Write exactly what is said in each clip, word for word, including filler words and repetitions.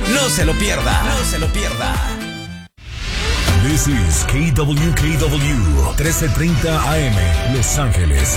No se lo pierda. No se lo pierda. This is K W K W trece treinta A M, Los Ángeles.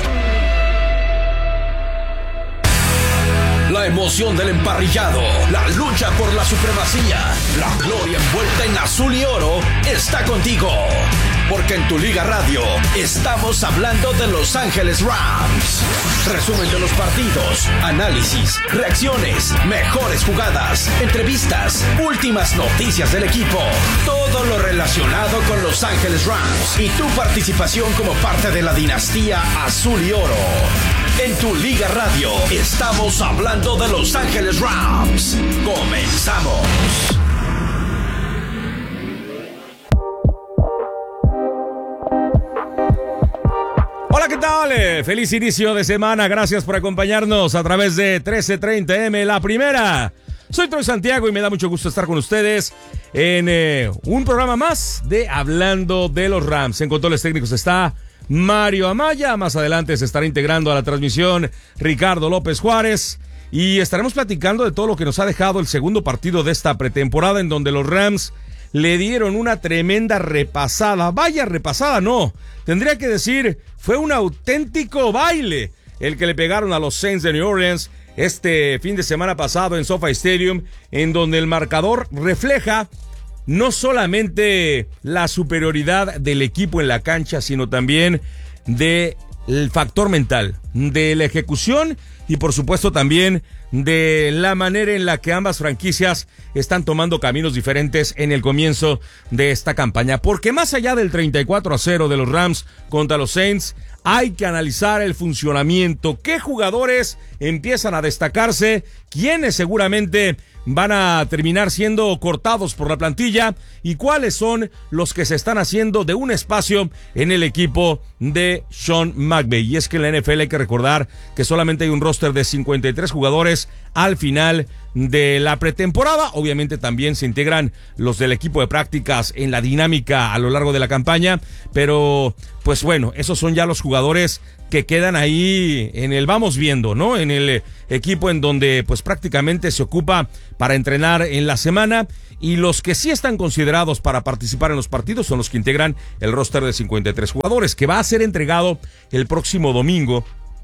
La emoción del emparrillado, la lucha por la supremacía, la gloria envuelta en azul y oro está contigo. Porque en tu Liga Radio estamos hablando de Los Ángeles Rams. Resumen de los partidos, análisis, reacciones, mejores jugadas, entrevistas, últimas noticias del equipo. Todo lo relacionado con Los Ángeles Rams y tu participación como parte de la dinastía azul y oro. En tu Liga Radio estamos hablando de Los Ángeles Rams. Comenzamos. Hola, ¿qué tal? Feliz inicio de semana. Gracias por acompañarnos a través de trece treinta A M, la primera. Soy Troy Santiago y me da mucho gusto estar con ustedes en eh, un programa más de Hablando de los Rams. En controles técnicos está Mario Amaya. Más adelante se estará integrando a la transmisión Ricardo López Juárez. Y estaremos platicando de todo lo que nos ha dejado el segundo partido de esta pretemporada, en donde los Rams le dieron una tremenda repasada. Vaya repasada, no. Tendría que decir, fue un auténtico baile el que le pegaron a los Saints de New Orleans este fin de semana pasado en SoFi Stadium, en donde el marcador refleja no solamente la superioridad del equipo en la cancha, sino también del factor mental, de la ejecución y por supuesto también de la manera en la que ambas franquicias están tomando caminos diferentes en el comienzo de esta campaña. Porque más allá del treinta y cuatro a cero de los Rams contra los Saints, hay que analizar el funcionamiento, qué jugadores empiezan a destacarse, quiénes seguramente van a terminar siendo cortados por la plantilla y cuáles son los que se están haciendo de un espacio en el equipo de Sean McVay. Y es que en la N F L hay que recordar que solamente hay un roster de cincuenta y tres jugadores al final de la pretemporada. Obviamente también se integran los del equipo de prácticas en la dinámica a lo largo de la campaña, pero pues bueno, esos son ya los jugadores que quedan ahí en el vamos viendo, ¿no? En el equipo en donde pues prácticamente se ocupa para entrenar en la semana, y los que sí están considerados para participar en los partidos son los que integran el roster de cincuenta y tres jugadores, que va a ser entregado el próximo domingo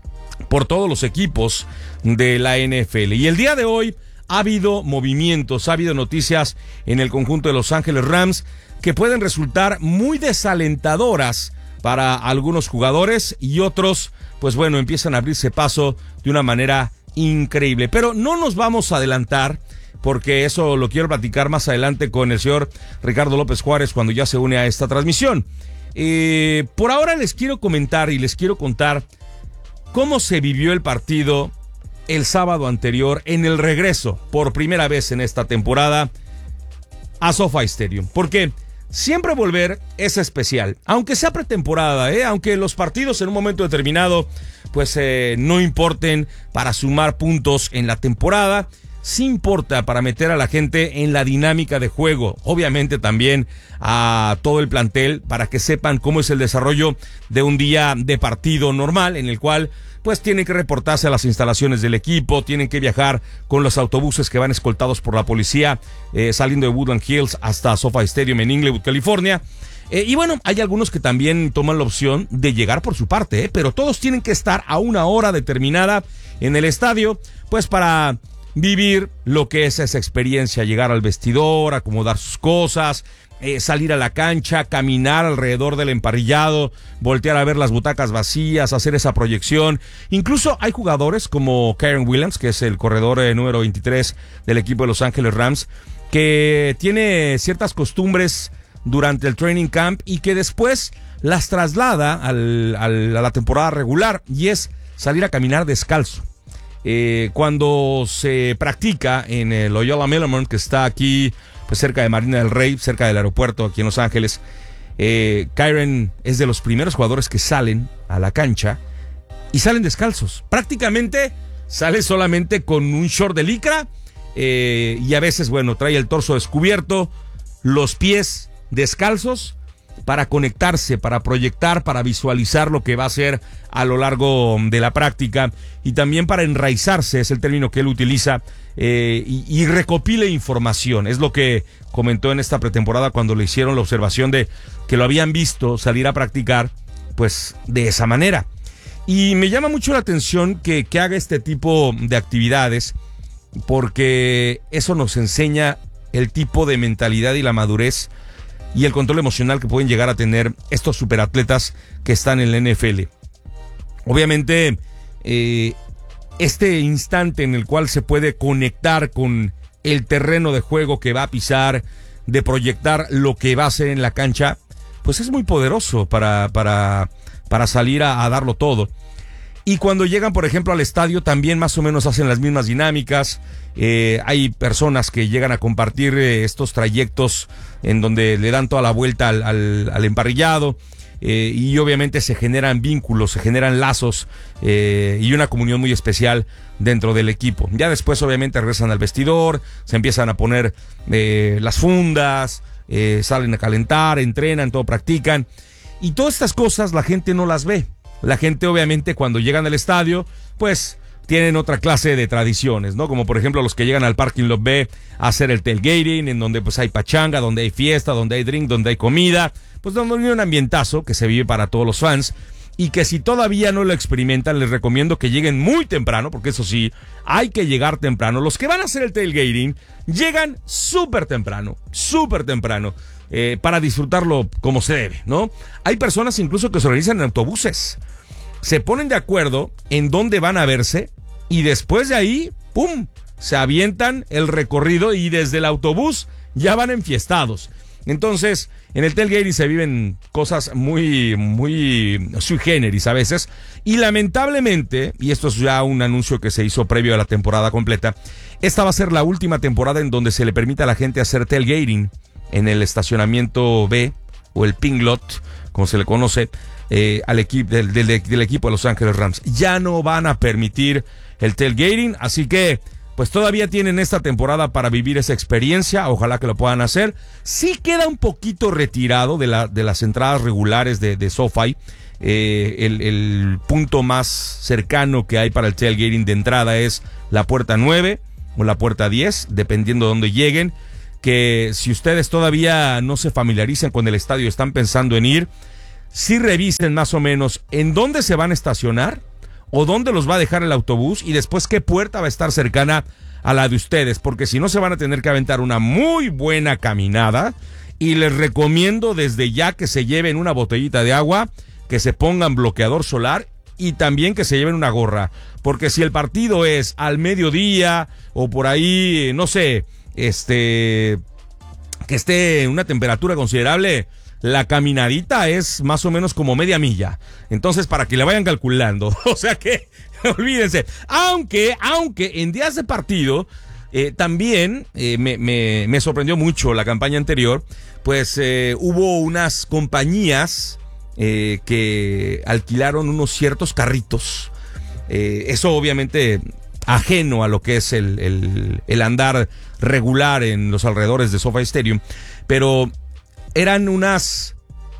por todos los equipos de la N F L. Y el día de hoy ha habido movimientos, ha habido noticias en el conjunto de Los Ángeles Rams que pueden resultar muy desalentadoras para algunos jugadores, y otros, pues bueno, empiezan a abrirse paso de una manera increíble. Pero no nos vamos a adelantar, porque eso lo quiero platicar más adelante con el señor Ricardo López Juárez cuando ya se une a esta transmisión. Eh, por ahora les quiero comentar y les quiero contar cómo se vivió el partido el sábado anterior en el regreso, por primera vez en esta temporada, a SoFi Stadium. Porque siempre volver es especial, aunque sea pretemporada, ¿eh? Aunque los partidos en un momento determinado pues eh, no importen para sumar puntos en la temporada, sí importa para meter a la gente en la dinámica de juego, obviamente también a todo el plantel, para que sepan cómo es el desarrollo de un día de partido normal, en el cual pues tienen que reportarse a las instalaciones del equipo, tienen que viajar con los autobuses que van escoltados por la policía, eh, saliendo de Woodland Hills hasta SoFi Stadium en Inglewood, California. Eh, y bueno, hay algunos que también toman la opción de llegar por su parte, eh, pero todos tienen que estar a una hora determinada en el estadio, pues para vivir lo que es esa experiencia, llegar al vestidor, acomodar sus cosas, eh, salir a la cancha, caminar alrededor del emparrillado, voltear a ver las butacas vacías, hacer esa proyección. Incluso hay jugadores como Kyren Williams, que es el corredor eh, número veintitrés del equipo de Los Ángeles Rams, que tiene ciertas costumbres durante el training camp y que después las traslada al, al, a la temporada regular, y es salir a caminar descalzo. Eh, cuando se practica en el Loyola Marymount, que está aquí pues cerca de Marina del Rey, cerca del aeropuerto aquí en Los Ángeles, eh, Kyren es de los primeros jugadores que salen a la cancha y salen descalzos. Prácticamente sale solamente con un short de licra, eh, y a veces, bueno, trae el torso descubierto, los pies descalzos, para conectarse, para proyectar, para visualizar lo que va a ser a lo largo de la práctica, y también para enraizarse, es el término que él utiliza, eh, y, y recopile información. Es lo que comentó en esta pretemporada cuando le hicieron la observación de que lo habían visto salir a practicar, pues de esa manera. Y me llama mucho la atención que, que haga este tipo de actividades, porque eso nos enseña el tipo de mentalidad y la madurez y el control emocional que pueden llegar a tener estos superatletas que están en la N F L. Obviamente, eh, este instante en el cual se puede conectar con el terreno de juego que va a pisar, de proyectar lo que va a hacer en la cancha, pues es muy poderoso para, para, para salir a, a darlo todo. Y cuando llegan, por ejemplo, al estadio, también más o menos hacen las mismas dinámicas. Eh, hay personas que llegan a compartir eh, estos trayectos en donde le dan toda la vuelta al, al, al emparrillado. Eh, y obviamente se generan vínculos, se generan lazos eh, y una comunión muy especial dentro del equipo. Ya después obviamente regresan al vestidor, se empiezan a poner eh, las fundas, eh, salen a calentar, entrenan, todo practican. Y todas estas cosas la gente no las ve. La gente obviamente cuando llegan al estadio, pues tienen otra clase de tradiciones, ¿no? Como por ejemplo los que llegan al parking lot B a hacer el tailgating, en donde pues hay pachanga, donde hay fiesta, donde hay drink, donde hay comida, pues donde hay un ambientazo que se vive para todos los fans. Y que si todavía no lo experimentan, les recomiendo que lleguen muy temprano, porque eso sí, hay que llegar temprano. Los que van a hacer el tailgating llegan súper temprano, súper temprano, eh, para disfrutarlo como se debe, ¿no? Hay personas incluso que se organizan en autobuses. Se ponen de acuerdo en dónde van a verse y después de ahí, ¡pum!, se avientan el recorrido y desde el autobús ya van enfiestados. Entonces, en el tailgating se viven cosas muy, muy sui generis a veces. Y lamentablemente, y esto es ya un anuncio que se hizo previo a la temporada completa, esta va a ser la última temporada en donde se le permite a la gente hacer tailgating en el estacionamiento B o el ping lot, como se le conoce, eh, al equipo del, del, del equipo de Los Ángeles Rams. Ya no van a permitir el tailgating, así que pues todavía tienen esta temporada para vivir esa experiencia, ojalá que lo puedan hacer. Sí queda un poquito retirado de, la, de las entradas regulares de, de SoFi. Eh, el, el punto más cercano que hay para el tailgating de entrada es la puerta nueve o la puerta diez, dependiendo de dónde lleguen. Que si ustedes todavía no se familiarizan con el estadio, están pensando en ir, sí revisen más o menos en dónde se van a estacionar o dónde los va a dejar el autobús y después qué puerta va a estar cercana a la de ustedes, porque si no se van a tener que aventar una muy buena caminada. Y les recomiendo desde ya que se lleven una botellita de agua, que se pongan bloqueador solar y también que se lleven una gorra, porque si el partido es al mediodía o por ahí, no sé, este, que esté en una temperatura considerable, la caminadita es más o menos como media milla. Entonces, para que le vayan calculando. O sea que, olvídense. Aunque, aunque en días de partido, eh, también eh, me, me, me sorprendió mucho la campaña anterior, pues eh, hubo unas compañías eh, que alquilaron unos ciertos carritos. Eh, eso obviamente ajeno a lo que es el, el, el andar regular en los alrededores de SoFi Stadium, pero eran unas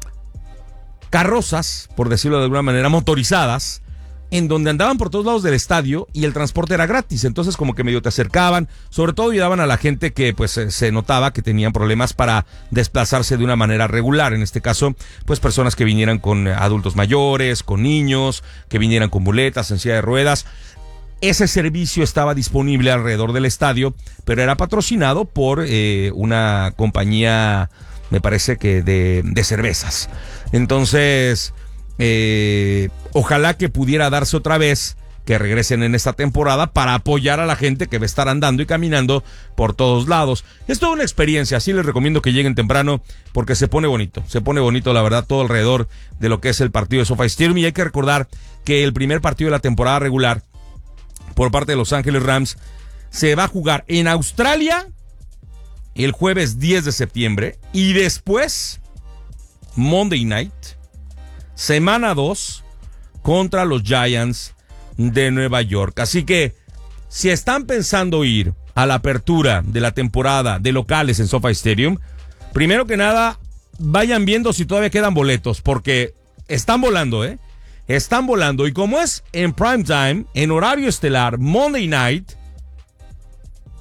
carrozas, por decirlo de alguna manera, motorizadas, en donde andaban por todos lados del estadio y el transporte era gratis. Entonces como que medio te acercaban, sobre todo ayudaban a la gente que pues se notaba que tenían problemas para desplazarse de una manera regular. En este caso, pues personas que vinieran con adultos mayores, con niños, que vinieran con muletas, en silla de ruedas. Ese servicio estaba disponible alrededor del estadio, pero era patrocinado por eh, una compañía, me parece que de, de cervezas. Entonces, eh, ojalá que pudiera darse otra vez, que regresen en esta temporada para apoyar a la gente que va a estar andando y caminando por todos lados. Es toda una experiencia, así les recomiendo que lleguen temprano porque se pone bonito, se pone bonito la verdad todo alrededor de lo que es el partido de SoFi Stadium. Y hay que recordar que el primer partido de la temporada regular por parte de Los Ángeles Rams se va a jugar en Australia el jueves diez de septiembre y después Monday Night, semana dos, contra los Giants de Nueva York. Así que si están pensando ir a la apertura de la temporada de locales en SoFi Stadium, primero que nada vayan viendo si todavía quedan boletos, porque están volando, ¿eh? Están volando, y como es en prime time, en horario estelar, Monday Night,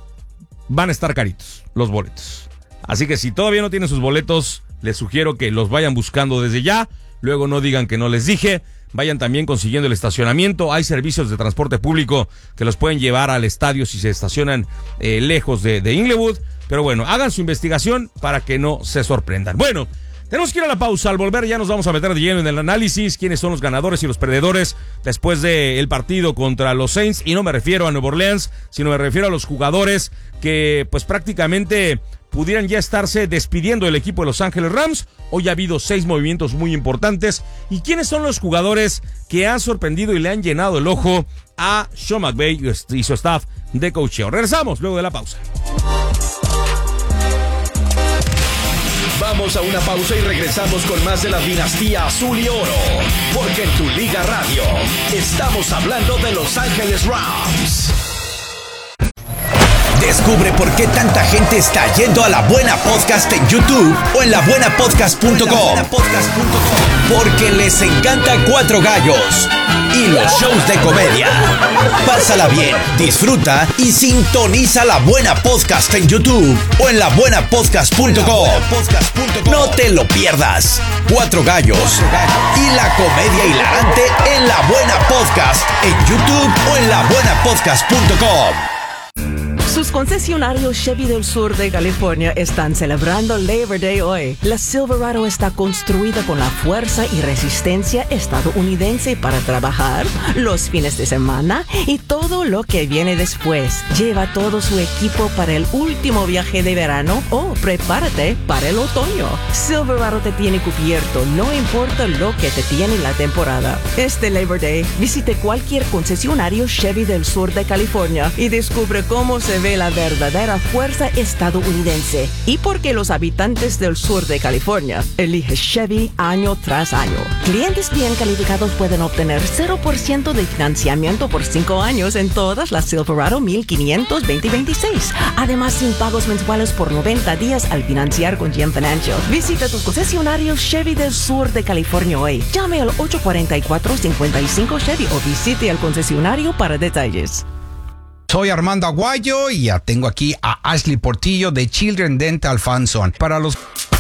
van a estar caritos los boletos. Así que si todavía no tienen sus boletos, les sugiero que los vayan buscando desde ya. Luego no digan que no les dije. Vayan también consiguiendo el estacionamiento. Hay servicios de transporte público que los pueden llevar al estadio si se estacionan eh, lejos de, de Inglewood. Pero bueno, hagan su investigación para que no se sorprendan. Bueno, tenemos que ir a la pausa. Al volver ya nos vamos a meter de lleno en el análisis. Quiénes son los ganadores y los perdedores después del partido contra los Saints. Y no me refiero a Nueva Orleans, sino me refiero a los jugadores que pues prácticamente pudieran ya estarse despidiendo del equipo de Los Ángeles Rams. Hoy ha habido seis movimientos muy importantes. ¿Y quiénes son los jugadores que han sorprendido y le han llenado el ojo a Sean McVay y su staff de coacheo? Regresamos luego de la pausa. Vamos a una pausa y regresamos con más de la dinastía azul y oro. Porque en tu Liga Radio estamos hablando de Los Ángeles Rams. Descubre por qué tanta gente está yendo a La Buena Podcast en YouTube o en la buena podcast punto com. Porque les encanta Cuatro Gallos y los shows de comedia. Pásala bien, disfruta y sintoniza La Buena Podcast en YouTube o en la buena podcast punto com. No te lo pierdas. Cuatro Gallos y la comedia hilarante en La Buena Podcast en YouTube o en la buena podcast punto com. Sus concesionarios Chevy del sur de California están celebrando Labor Day hoy. La Silverado está construida con la fuerza y resistencia estadounidense para trabajar los fines de semana y todo lo que viene después. Lleva todo su equipo para el último viaje de verano o prepárate para el otoño. Silverado te tiene cubierto, no importa lo que te tiene la temporada. Este Labor Day, visite cualquier concesionario Chevy del sur de California y descubre cómo se ve la verdadera fuerza estadounidense y por qué los habitantes del sur de California eligen Chevy año tras año. Clientes bien calificados pueden obtener cero por ciento de financiamiento por cinco años en todas las Silverado mil quinientos veinte veintiséis. Además, sin pagos mensuales por noventa días al financiar con G M Financial. Visita tus concesionarios Chevy del sur de California hoy. Llame al ocho cuatro cuatro, cinco cinco Chevy o visite el concesionario para detalles. Soy Armando Aguayo y ya tengo aquí a Ashley Portillo de Children Dental Funson. Para los